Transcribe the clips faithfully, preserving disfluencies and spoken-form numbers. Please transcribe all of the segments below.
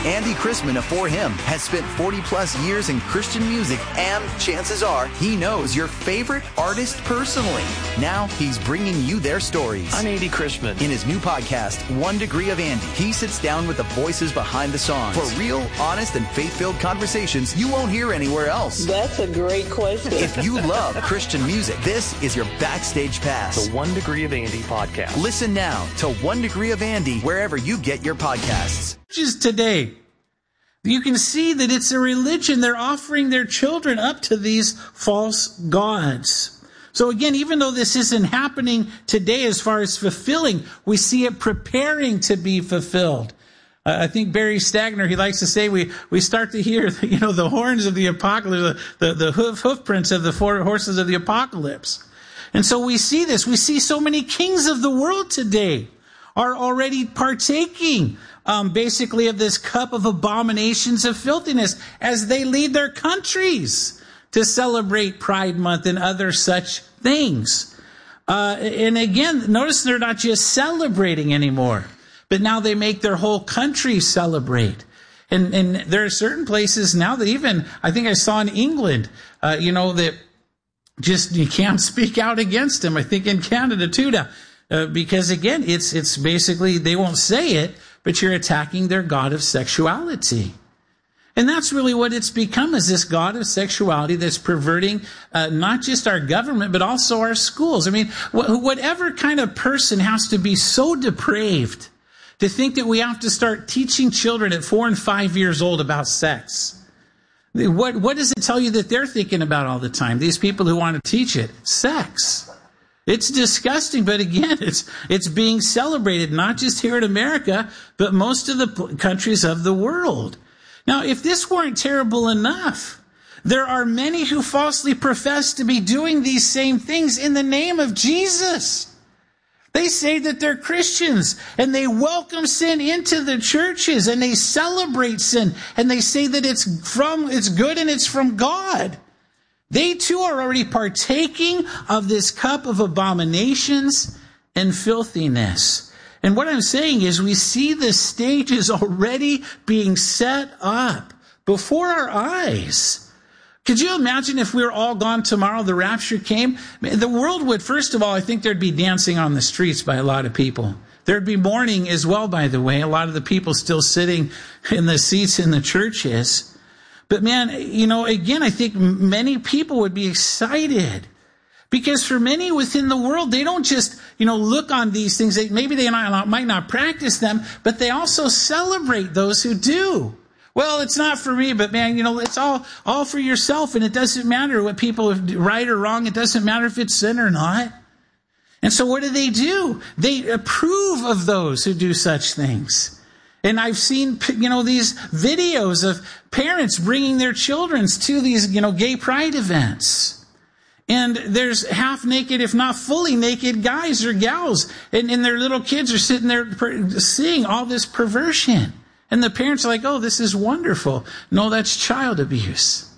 Andy Chrisman of For Him has spent forty plus years in Christian music, and chances are he knows your favorite artist personally. Now he's bringing you their stories. I'm Andy Chrisman. In his new podcast, One Degree of Andy, he sits down with the voices behind the songs for real, honest, and faith-filled conversations you won't hear anywhere else. That's a great question. If you love Christian music, this is your backstage pass. The One Degree of Andy podcast. Listen now to One Degree of Andy wherever you get your podcasts. Churches today, you can see that it's a religion. They're offering their children up to these false gods. So again, even though this isn't happening today as far as fulfilling, we see it preparing to be fulfilled. Uh, I think Barry Stagner, he likes to say, we, we start to hear, you know, the horns of the apocalypse, the, the, the hoof, hoof prints of the four horses of the apocalypse. And so we see this. We see so many kings of the world today are already partaking um, basically of this cup of abominations of filthiness as they lead their countries to celebrate Pride Month and other such things. Uh, and again, notice they're not just celebrating anymore, but now they make their whole country celebrate. And, and there are certain places now that even, I think I saw in England, uh, you know, that just you can't speak out against them. I think in Canada too now. Uh, because again, it's it's basically, they won't say it, but you're attacking their god of sexuality. And that's really what it's become, is this god of sexuality that's perverting uh, not just our government, but also our schools. I mean, wh- whatever kind of person has to be so depraved to think that we have to start teaching children at four and five years old about sex. What, what does it tell you that they're thinking about all the time? These people who want to teach it, sex. It's disgusting, but again, it's it's being celebrated, not just here in America, but most of the countries of the world. Now, if this weren't terrible enough, there are many who falsely profess to be doing these same things in the name of Jesus. They say that they're Christians, and they welcome sin into the churches, and they celebrate sin, and they say that it's from it's good and it's from God. They too are already partaking of this cup of abominations and filthiness. And what I'm saying is we see the stages already being set up before our eyes. Could you imagine if we were all gone tomorrow, the rapture came? The world would, first of all, I think there'd be dancing on the streets by a lot of people. There'd be mourning as well, by the way. A lot of the people still sitting in the seats in the churches. But man, you know, again, I think many people would be excited because for many within the world, they don't just, you know, look on these things. They, maybe they not, might not practice them, but they also celebrate those who do. Well, it's not for me, but man, you know, it's all, all for yourself. And it doesn't matter what people are right or wrong. It doesn't matter if it's sin or not. And so what do they do? They approve of those who do such things. And I've seen, you know, these videos of parents bringing their children to these, you know, gay pride events. And there's half naked, if not fully naked guys or gals. And, and their little kids are sitting there seeing all this perversion. And the parents are like, oh, this is wonderful. No, that's child abuse.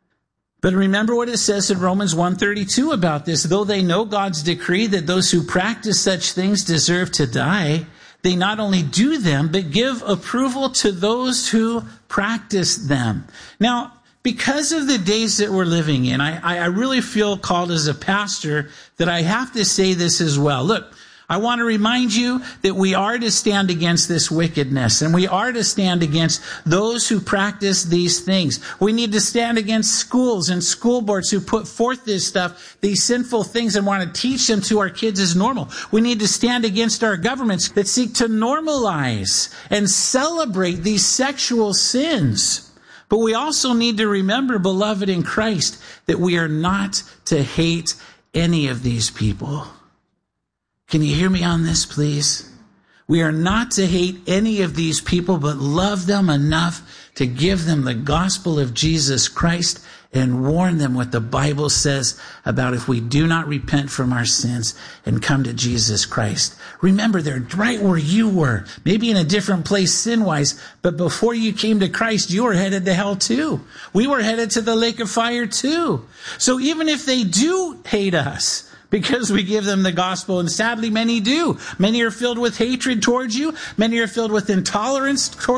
But remember what it says in Romans one thirty-two about this. Though they know God's decree that those who practice such things deserve to die, they not only do them, but give approval to those who practice them. Now, because of the days that we're living in, I, I really feel called as a pastor that I have to say this as well. Look, I want to remind you that we are to stand against this wickedness, and we are to stand against those who practice these things. We need to stand against schools and school boards who put forth this stuff, these sinful things, and want to teach them to our kids as normal. We need to stand against our governments that seek to normalize and celebrate these sexual sins. But we also need to remember, beloved in Christ, that we are not to hate any of these people. Can you hear me on this, please? We are not to hate any of these people, but love them enough to give them the gospel of Jesus Christ and warn them what the Bible says about if we do not repent from our sins and come to Jesus Christ. Remember, they're right where you were, maybe in a different place sin-wise, but before you came to Christ, you were headed to hell too. We were headed to the lake of fire too. So even if they do hate us, because we give them the gospel, and sadly many do. Many are filled with hatred towards you. Many are filled with intolerance towards